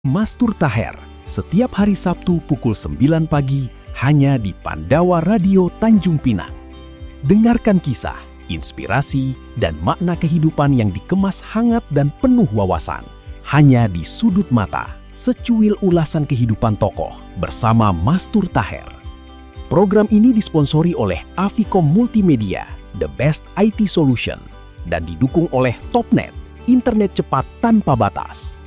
Mastur Taher, setiap hari Sabtu pukul 9 pagi hanya di Pandawa Radio Tanjung Pinang. Dengarkan kisah, inspirasi, dan makna kehidupan yang dikemas hangat dan penuh wawasan. Hanya di Sudut Mata, secuil ulasan kehidupan tokoh bersama Mastur Taher. Program ini disponsori oleh Avicom Multimedia, the best IT solution, dan didukung oleh Topnet, internet cepat tanpa batas.